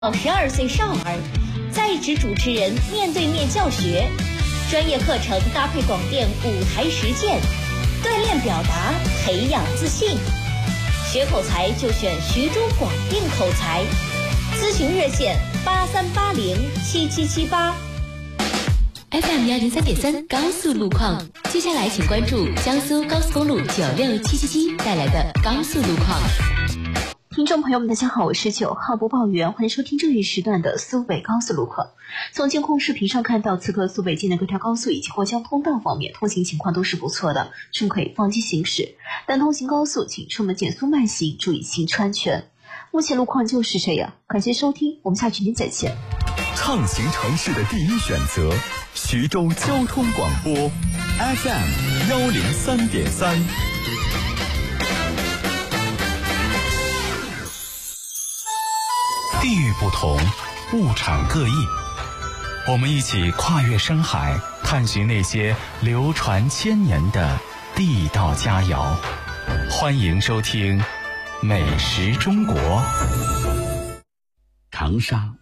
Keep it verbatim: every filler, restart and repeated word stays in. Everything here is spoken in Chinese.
十二岁少儿，在职主持人面对面教学，专业课程搭配广电舞台实践，锻炼表达，培养自信。学口才就选徐州广电口才，咨询热线八三八零七七七八。 F M 幺零三点三高速路况，接下来请关注江苏高速公路九六七七七带来的高速路况。 听众朋友们，大家好，我是九号播报员，欢迎收听这一时段的苏北高速路况。从监控视频上看到，此刻苏北境内各条高速以及或江通道方面通行情况都是不错的，均可以放心行驶。但通行高速，请出门减速慢行，注意行车安全。目前路况就是这样，感谢收听，我们下期节目再见。 畅行城市的第一选择，徐州交通广播 F M 幺零三点三。 地域不同，物产各异，我们一起跨越深海，探寻那些流传千年的地道佳肴。欢迎收听《美食中国》。 长沙